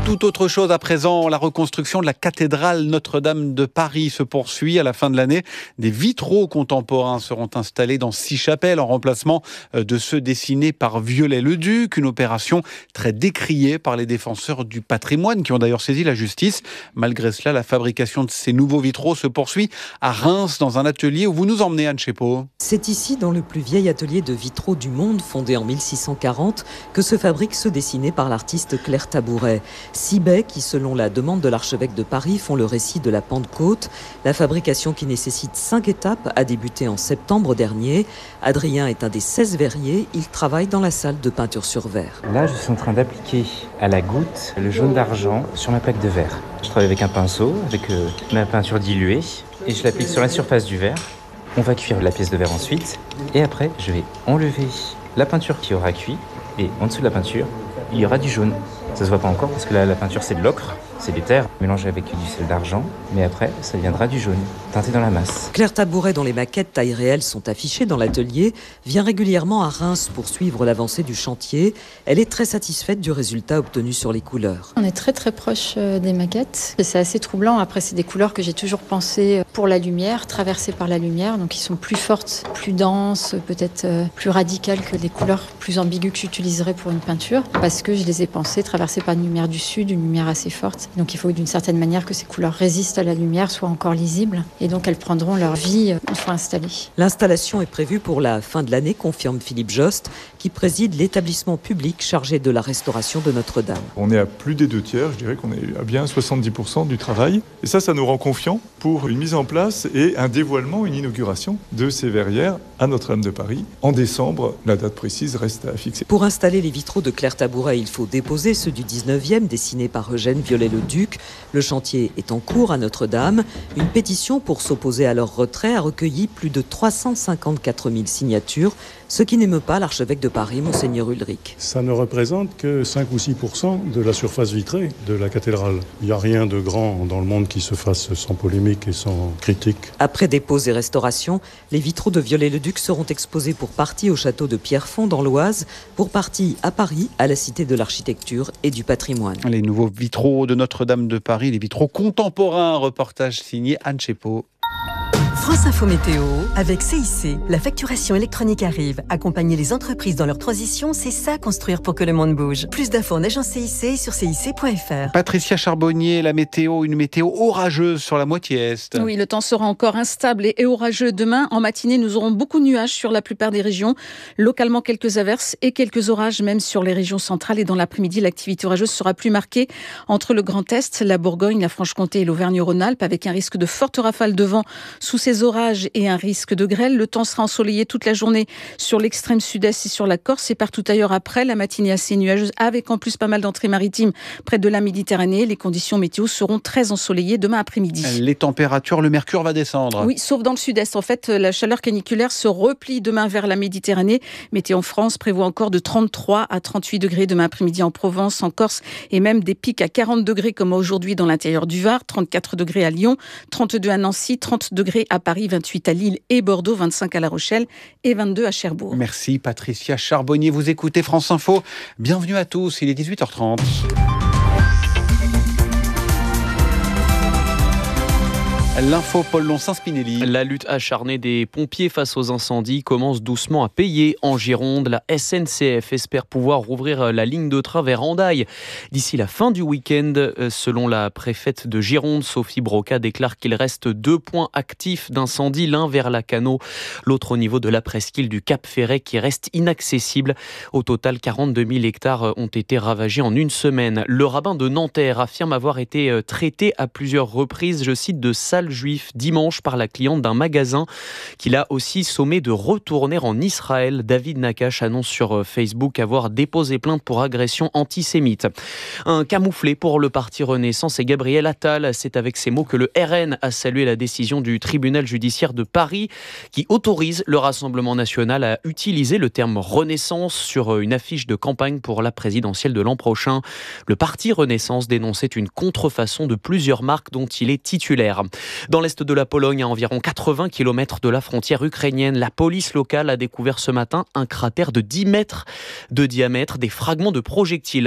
Tout autre chose à présent, la reconstruction de la cathédrale Notre-Dame de Paris se poursuit à la fin de l'année. Des vitraux contemporains seront installés dans 6 chapelles en remplacement de ceux dessinés par Viollet-le-Duc. Une opération très décriée par les défenseurs du patrimoine qui ont d'ailleurs saisi la justice. Malgré cela, la fabrication de ces nouveaux vitraux se poursuit à Reims dans un atelier où vous nous emmenez, Anne Chepot. C'est ici, dans le plus vieil atelier de vitraux du monde, fondé en 1640, que se fabriquent ceux dessinés par l'artiste Claire Tabouret. 6 baies qui, selon la demande de l'archevêque de Paris, font le récit de la Pentecôte. La fabrication qui nécessite 5 étapes a débuté en septembre dernier. Adrien est un des 16 verriers. Il travaille dans la salle de peinture sur verre. Là, je suis en train d'appliquer à la goutte le jaune d'argent sur ma plaque de verre. Je travaille avec un pinceau, avec ma peinture diluée, et je l'applique sur la surface du verre. On va cuire la pièce de verre ensuite, et après, je vais enlever la peinture qui aura cuit, et en dessous de la peinture, il y aura du jaune. Ça se voit pas encore parce que la peinture c'est de l'ocre, c'est des terres mélangées avec du sel d'argent, mais après ça deviendra du jaune, teinté dans la masse. Claire Tabouret, dont les maquettes taille réelle sont affichées dans l'atelier, vient régulièrement à Reims pour suivre l'avancée du chantier. Elle est très satisfaite du résultat obtenu sur les couleurs. On est très très proche des maquettes. C'est assez troublant. Après, c'est des couleurs que j'ai toujours pensées pour la lumière, traversées par la lumière, donc qui sont plus fortes, plus denses, peut-être plus radicales que les couleurs plus ambiguës que j'utiliserais pour une peinture, parce que je les ai pensées traversées par une lumière du sud, une lumière assez forte. Donc il faut d'une certaine manière que ces couleurs résistent à la lumière, soient encore lisibles, et donc elles prendront leur vie une fois installées. L'installation est prévue pour la fin de l'année, confirme Philippe Jost, qui préside l'établissement public chargé de la restauration de Notre-Dame. On est à plus des 2/3, je dirais qu'on est à bien 70% du travail. Et ça nous rend confiants pour une mise en place et un dévoilement, une inauguration de ces verrières à Notre-Dame de Paris. En décembre, la date précise reste à fixer. Pour installer les vitraux de Claire Tabouret, il faut déposer ceux du 19e, dessinés par Eugène Viollet-le-Duc. Le chantier est en cours à Notre-Dame. Une pétition pour s'opposer à leur retrait a recueilli plus de 354 000 signatures, ce qui n'émeut pas l'archevêque de Paris, Monseigneur Ulrich. Ça ne représente que 5 ou 6% de la surface vitrée de la cathédrale. Il n'y a rien de grand dans le monde qui se fasse sans polémique et sans critique. Après dépôt et restauration, les vitraux de Viollet-le-Duc seront exposés pour partie au château de Pierrefonds dans l'Oise, pour partie à Paris, à la Cité de l'Architecture et du Patrimoine. Les nouveaux vitraux de Notre-Dame de Paris, les vitraux contemporains, reportage signé Anne Chepot. France Info Météo, avec CIC, la facturation électronique arrive. Accompagner les entreprises dans leur transition, c'est ça construire pour que le monde bouge. Plus d'infos en agence CIC et sur cic.fr. Patricia Charbonnier, la météo, une météo orageuse sur la moitié est. Oui, le temps sera encore instable et orageux demain. En matinée, nous aurons beaucoup de nuages sur la plupart des régions. Localement, quelques averses et quelques orages, même sur les régions centrales. Et dans l'après-midi, l'activité orageuse sera plus marquée entre le Grand Est, la Bourgogne, la Franche-Comté et l'Auvergne-Rhône-Alpes, avec un risque de fortes rafales de vent sous ces orages et un risque de grêle. Le temps sera ensoleillé toute la journée sur l'extrême sud-est et sur la Corse et partout ailleurs après. La matinée assez nuageuse avec en plus pas mal d'entrées maritimes près de la Méditerranée. Les conditions météo seront très ensoleillées demain après-midi. Les températures, le mercure va descendre. Oui, sauf dans le sud-est. En fait, la chaleur caniculaire se replie demain vers la Méditerranée. Météo France prévoit encore de 33 à 38 degrés demain après-midi en Provence, en Corse et même des pics à 40 degrés comme aujourd'hui dans l'intérieur du Var, 34 degrés à Lyon, 32 à Nancy, 30 degrés à Paris, 28 à Lille et Bordeaux, 25 à La Rochelle et 22 à Cherbourg. Merci Patricia Charbonnier, vous écoutez France Info. Bienvenue à tous, il est 18h30. L'info, Paul Lonsin-Spinelli. La lutte acharnée des pompiers face aux incendies commence doucement à payer. En Gironde, la SNCF espère pouvoir rouvrir la ligne de train vers Hendaye d'ici la fin du week-end. Selon la préfète de Gironde, Sophie Broca déclare qu'il reste 2 points actifs d'incendie, l'un vers Lacanau, l'autre au niveau de la presqu'île du Cap Ferret qui reste inaccessible. Au total, 42 000 hectares ont été ravagés en une semaine. Le rabbin de Nanterre affirme avoir été traité à plusieurs reprises, je cite, de sale juif dimanche par la cliente d'un magasin qu'il a aussi sommé de retourner en Israël. David Nakache annonce sur Facebook avoir déposé plainte pour agression antisémite. Un camouflé pour le parti Renaissance et Gabriel Attal. C'est avec ces mots que le RN a salué la décision du tribunal judiciaire de Paris qui autorise le Rassemblement national à utiliser le terme Renaissance sur une affiche de campagne pour la présidentielle de l'an prochain. Le parti Renaissance dénonçait une contrefaçon de plusieurs marques dont il est titulaire. Dans l'est de la Pologne, à environ 80 km de la frontière ukrainienne, la police locale a découvert ce matin un cratère de 10 mètres de diamètre, des fragments de projectiles